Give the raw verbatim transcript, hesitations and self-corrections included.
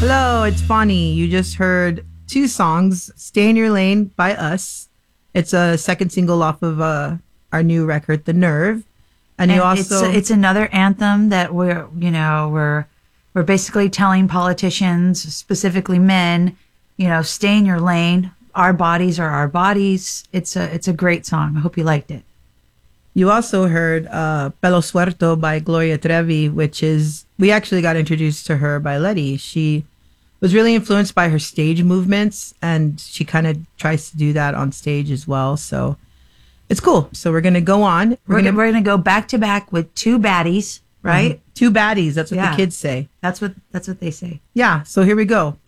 Hello, it's Bonnie. You just heard two songs, Stay in Your Lane by us. It's a second single off of uh, our new record, The Nerve. And, and you also... It's, it's another anthem that we're, you know, we're, we're basically telling politicians, specifically men, you know, stay in your lane. Our bodies are our bodies. It's a, it's a great song. I hope you liked it. You also heard uh, Pelo Suelto by Gloria Trevi, which is, we actually got introduced to her by Letty. She was really influenced by her stage movements, and she kind of tries to do that on stage as well. So it's cool. So we're going to go on. We're, we're going we're to go back to back with two baddies, right? Mm-hmm. Two baddies. That's what yeah. the kids say. That's what, that's what they say. Yeah. So here we go.